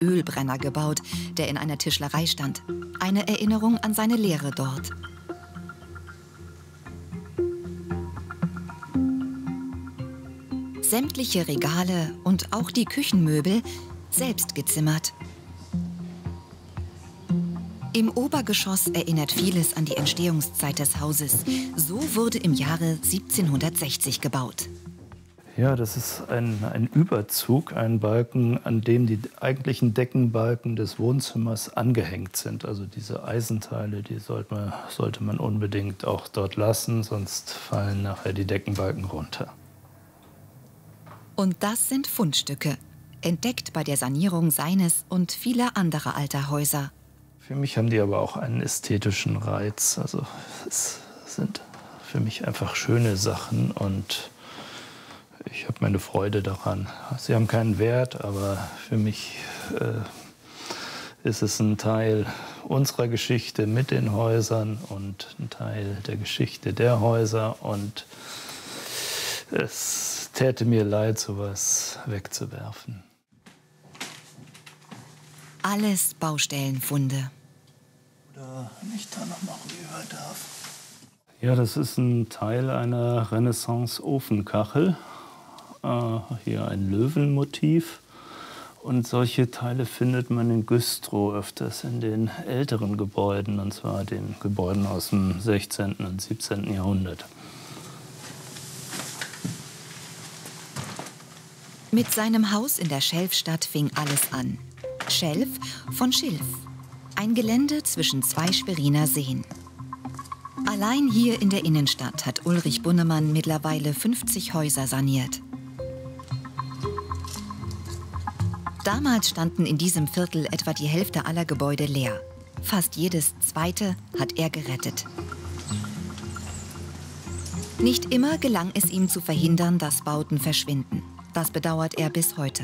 Ölbrenner gebaut, der in einer Tischlerei stand. Eine Erinnerung an seine Lehre dort. Sämtliche Regale und auch die Küchenmöbel selbst gezimmert. Im Obergeschoss erinnert vieles an die Entstehungszeit des Hauses. So wurde im Jahre 1760 gebaut. Ja, das ist ein Überzug, ein Balken, an dem die eigentlichen Deckenbalken des Wohnzimmers angehängt sind. Also diese Eisenteile, die sollte man unbedingt auch dort lassen, sonst fallen nachher die Deckenbalken runter. Und das sind Fundstücke, entdeckt bei der Sanierung seines und vieler anderer alter Häuser. Für mich haben die aber auch einen ästhetischen Reiz. Also es sind für mich einfach schöne Sachen und ich habe meine Freude daran. Sie haben keinen Wert, aber für mich ist es ein Teil unserer Geschichte mit den Häusern und ein Teil der Geschichte der Häuser. Und es täte mir leid, sowas wegzuwerfen. Alles Baustellenfunde. Oder wenn ich da noch mal rüber darf. Ja, das ist ein Teil einer Renaissance-Ofenkachel. Hier ein Löwenmotiv. Und solche Teile findet man in Güstrow öfters in den älteren Gebäuden, und zwar den Gebäuden aus dem 16. und 17. Jahrhundert. Mit seinem Haus in der Schelfstadt fing alles an. Schelf von Schilf. Ein Gelände zwischen zwei Schweriner Seen. Allein hier in der Innenstadt hat Ulrich Bunnemann mittlerweile 50 Häuser saniert. Damals standen in diesem Viertel etwa die Hälfte aller Gebäude leer. Fast jedes zweite hat er gerettet. Nicht immer gelang es ihm zu verhindern, dass Bauten verschwinden. Das bedauert er bis heute.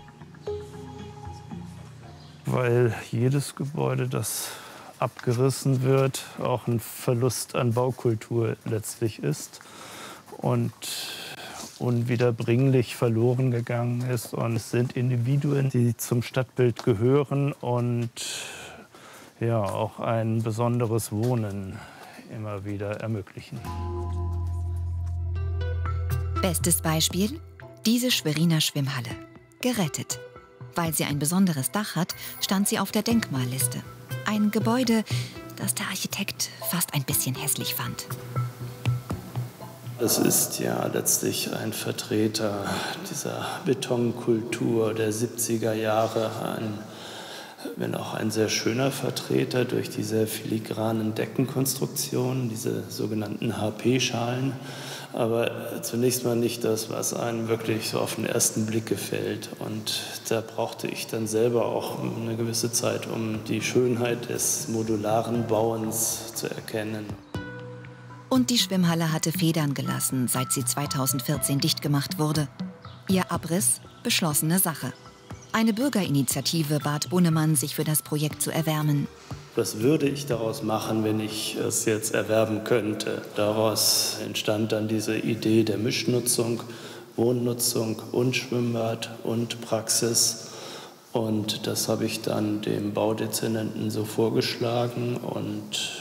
Weil jedes Gebäude, das abgerissen wird, auch ein Verlust an Baukultur letztlich ist und unwiederbringlich verloren gegangen ist. Und es sind Individuen, die zum Stadtbild gehören und ja, auch ein besonderes Wohnen immer wieder ermöglichen. Bestes Beispiel: diese Schweriner Schwimmhalle. Gerettet. Weil sie ein besonderes Dach hat, stand sie auf der Denkmalliste. Ein Gebäude, das der Architekt fast ein bisschen hässlich fand. Das ist ja letztlich ein Vertreter dieser Betonkultur der 70er Jahre, wenn auch ein sehr schöner Vertreter durch die sehr filigranen Deckenkonstruktionen, diese sogenannten HP-Schalen. Aber zunächst mal nicht das, was einem wirklich so auf den ersten Blick gefällt. Und da brauchte ich dann selber auch eine gewisse Zeit, um die Schönheit des modularen Bauens zu erkennen. Und die Schwimmhalle hatte Federn gelassen, seit sie 2014 dicht gemacht wurde. Ihr Abriss beschlossene Sache. Eine Bürgerinitiative bat Bunnemann, sich für das Projekt zu erwärmen. Was würde ich daraus machen, wenn ich es jetzt erwerben könnte? Daraus entstand dann diese Idee der Mischnutzung, Wohnnutzung und Schwimmbad und Praxis. Und das habe ich dann dem Baudezernenten so vorgeschlagen und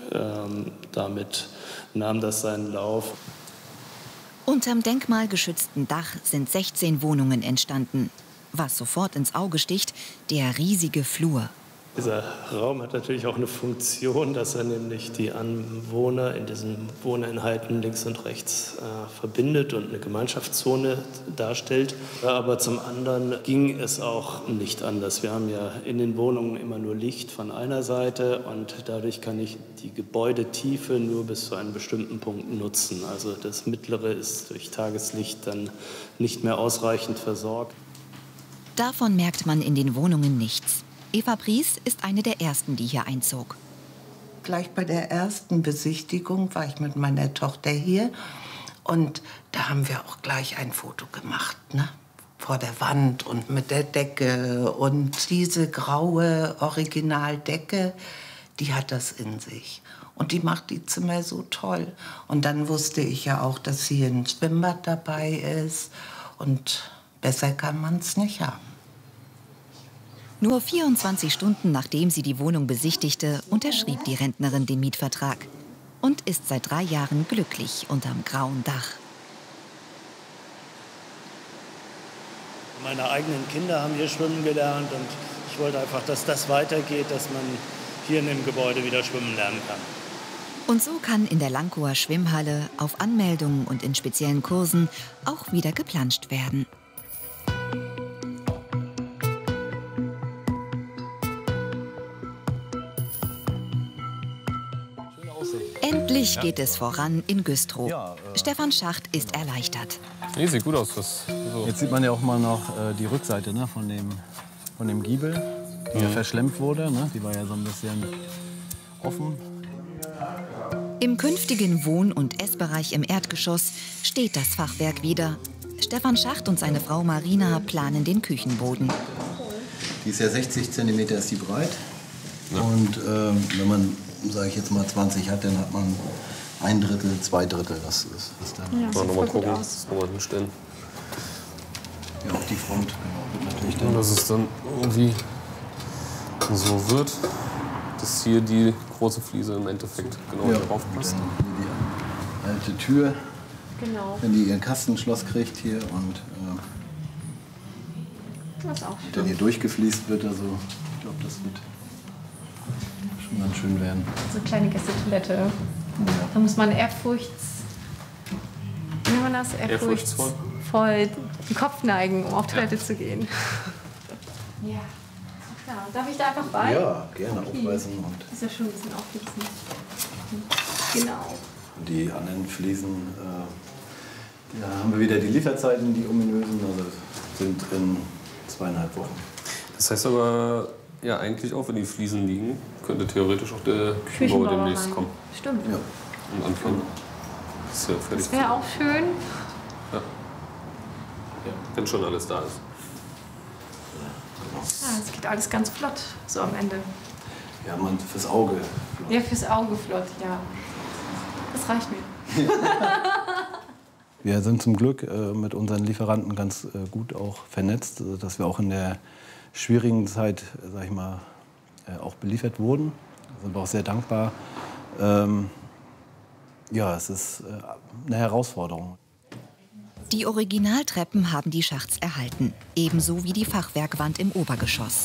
damit nahm das seinen Lauf. Unterm denkmalgeschützten Dach sind 16 Wohnungen entstanden. Was sofort ins Auge sticht: der riesige Flur. Dieser Raum hat natürlich auch eine Funktion, dass er nämlich die Anwohner in diesen Wohneinheiten links und rechts verbindet und eine Gemeinschaftszone darstellt. Aber zum anderen ging es auch nicht anders. Wir haben ja in den Wohnungen immer nur Licht von einer Seite und dadurch kann ich die Gebäudetiefe nur bis zu einem bestimmten Punkt nutzen. Also das Mittlere ist durch Tageslicht dann nicht mehr ausreichend versorgt. Davon merkt man in den Wohnungen nichts. Eva Pries ist eine der ersten, die hier einzog. Gleich bei der ersten Besichtigung war ich mit meiner Tochter hier und da haben wir auch gleich ein Foto gemacht, ne? Vor der Wand und mit der Decke, und diese graue Originaldecke, die hat das in sich und die macht die Zimmer so toll. Und dann wusste ich ja auch, dass hier ein Schwimmbad dabei ist und besser kann man es nicht haben. Nur 24 Stunden nachdem sie die Wohnung besichtigte, unterschrieb die Rentnerin den Mietvertrag und ist seit 3 Jahren glücklich unterm grauen Dach. Meine eigenen Kinder haben hier schwimmen gelernt und ich wollte einfach, dass das weitergeht, dass man hier in dem Gebäude wieder schwimmen lernen kann. Und so kann in der Lankower Schwimmhalle auf Anmeldungen und in speziellen Kursen auch wieder geplanscht werden. Endlich geht es voran in Güstrow. Stefan Schacht ist erleichtert. Nee, sieht gut aus. Jetzt sieht man ja auch mal noch die Rückseite, ne, von dem Giebel, die ja verschlemmt wurde. Ne? Die war ja so ein bisschen offen. Im künftigen Wohn- und Essbereich im Erdgeschoss steht das Fachwerk wieder. Stefan Schacht und seine Frau Marina planen den Küchenboden. Die ist ja 60 cm ist die breit. Ja. Und wenn man, sage ich jetzt mal, 20 hat, dann hat man 1/3, 2/3. Das ist dann. Ja, mal nochmal gucken, das nochmal hinstellen. Ja, auch die Front, genau, wird natürlich dann. Und dass es dann irgendwie so wird, dass hier die große Fliese im Endeffekt genau hier drauf passt. Hier die alte Tür, genau. Wenn die ihren Kastenschloss kriegt hier und das auch dann hier durchgefliest wird. Also ich glaube, das wird schon ganz schön werden. So eine kleine Gästetoilette. Ja. Da muss man ehrfurchtsvoll den Kopf neigen, um auf Toilette zu gehen. Ja. Ja, darf ich da einfach bei? Ja, gerne aufreißen. Und das ist ja schon ein bisschen aufblitzen. Genau. die anderen Fliesen, da haben wir wieder die Lieferzeiten, die ominösen, also sind in 2,5 Wochen. Das heißt aber, ja, eigentlich auch, wenn die Fliesen liegen, könnte theoretisch auch der Küchenbauer demnächst kommen. Stimmt. Ja. Und anfangen. Ist ja fertig. Das wäre auch schön. Ja. Ja, wenn schon alles da ist. Ja, es geht alles ganz flott, so am Ende. Ja, man, fürs Auge. Flott. Ja, fürs Auge flott, ja. Das reicht mir. Wir sind zum Glück mit unseren Lieferanten ganz gut auch vernetzt, dass wir auch in der schwierigen Zeit, sag ich mal, auch beliefert wurden. Da sind wir auch sehr dankbar. Ja, es ist eine Herausforderung. Die Originaltreppen haben die Schachts erhalten, ebenso wie die Fachwerkwand im Obergeschoss.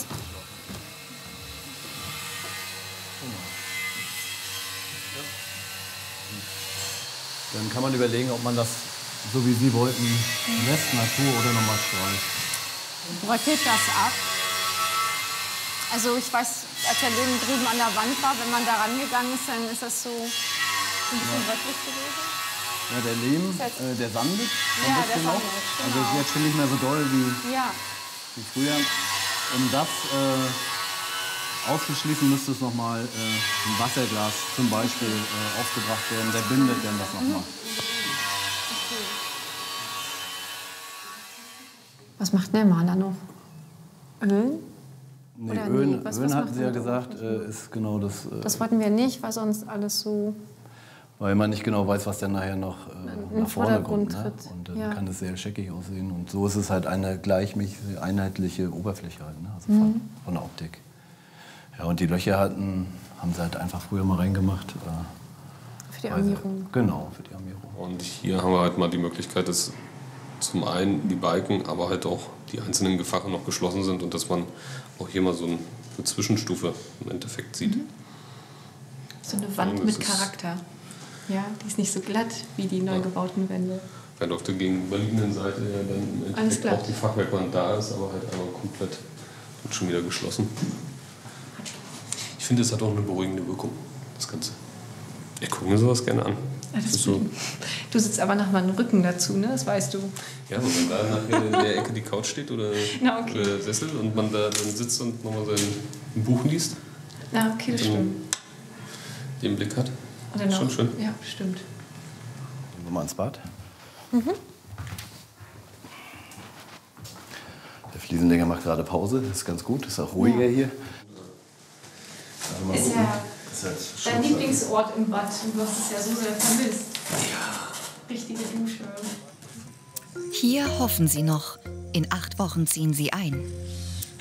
Dann kann man überlegen, ob man das, so wie Sie wollten, lässt, Natur oder nochmal streicht. Bröckelt das ab? Also ich weiß, als der Lehm drüben an der Wand war, wenn man da rangegangen ist, dann ist das so ein bisschen bröckelig gewesen. Ja, der Lehm, der sandet ein Ja, bisschen der noch. sandet, Also genau. ist jetzt schon nicht mehr so doll wie Ja. früher. Um das auszuschließen, müsste es nochmal ein Wasserglas zum Beispiel aufgebracht werden. Der bindet dann das nochmal. Was macht denn der Maler noch? Ölen? Nee, Oder Ölen, was Ölen macht hatten Sie ja er gesagt, ist genau das. Das wollten wir nicht, weil sonst alles so... Weil man nicht genau weiß, was dann nachher noch nach vorne kommt. Ne? tritt. Und dann Ja. kann es sehr scheckig aussehen. Und so ist es halt eine gleichmäßige, einheitliche Oberfläche halt, ne? Also von der Optik. Ja, und die Löcher haben sie halt einfach früher mal reingemacht. Für die Armierung. Genau, für die Armierung. Und hier haben wir halt mal die Möglichkeit, dass zum einen die Balken, aber halt auch die einzelnen Gefache noch geschlossen sind und dass man auch hier mal so eine Zwischenstufe im Endeffekt sieht. So eine Wand mit Charakter. Ja, die ist nicht so glatt wie die neu gebauten Wände. Während auf der gegenüberliegenden Seite ja dann im Alles Endeffekt glatt. auch die Fachwerkwand da ist, aber halt einmal komplett und schon wieder geschlossen. Ich finde, es hat auch eine beruhigende Wirkung, das Ganze. Ich gucke mir sowas gerne an. Ja, Das ist so, Du sitzt aber nach meinem Rücken dazu, ne? Das weißt du. ja, aber wenn da nachher in der Ecke die Couch steht oder Na, okay. der Sessel und man da dann sitzt und nochmal sein Buch liest, Na, okay, das stimmt. den Blick hat. Und dann Schon noch- schön. Ja, stimmt. Gehen wir mal ins Bad. Der Fliesenleger macht gerade Pause, das ist ganz gut, ist auch ruhiger hier. Ist ja Das ist halt dein schon- Lieblingsort im Bad und du hast es ja so sehr vermisst. Ja. Richtige Dusche. Hier hoffen sie noch. In 8 Wochen ziehen sie ein.